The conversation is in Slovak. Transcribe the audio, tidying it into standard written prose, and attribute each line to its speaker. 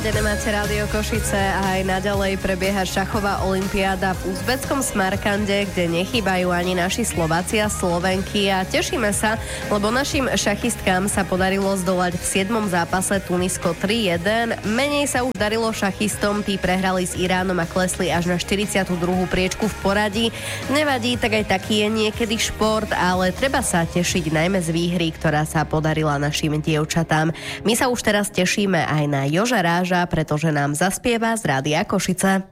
Speaker 1: Naladené máte Rádio Košice a aj naďalej prebieha šachová olympiáda v uzbeckom Smarkande, kde nechýbajú ani naši Slováci a Slovenky a tešíme sa, lebo našim šachistkám sa podarilo zdolať v 7. zápase Tunisko 3-1. Menej sa už darilo šachistom, tí prehrali s Iránom a klesli až na 42. priečku v poradí. Nevadí, tak aj taký je niekedy šport, ale treba sa tešiť najmä z výhry, ktorá sa podarila našim dievčatám. My sa už teraz tešíme aj na Joža Ráža, pretože nám zaspieva z Rádia Košice.